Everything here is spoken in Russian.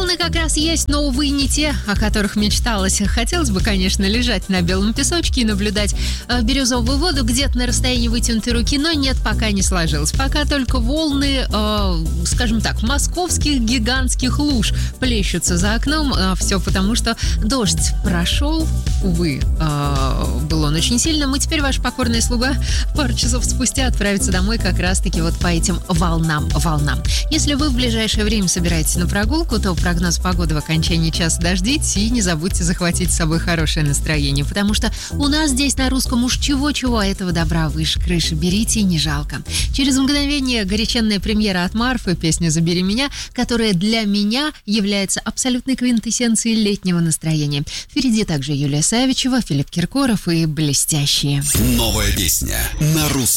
Волны как раз есть, но, увы, не те, о которых мечталось. Хотелось бы, конечно, лежать на белом песочке и наблюдать бирюзовую воду где-то на расстоянии вытянутой руки, но нет, пока не сложилось. Пока только волны, скажем так, московских гигантских луж плещутся за окном. Все потому, что дождь прошел, увы, был он очень сильным. И теперь ваша покорная слуга пару часов спустя отправится домой как раз-таки вот по этим волнам. Если вы в ближайшее время собираетесь на прогулку, то прогноз погоды в окончании часа дождитесь и не забудьте захватить с собой хорошее настроение, потому что у нас здесь на русском уж чего-чего, этого добра выше крыши. Берите и не жалко. Через мгновение горяченная премьера от Марфы, песня «Забери меня», которая для меня является абсолютной квинтэссенцией летнего настроения. Впереди также Юлия Савичева, Филипп Киркоров и блестящие. Новая песня на русском.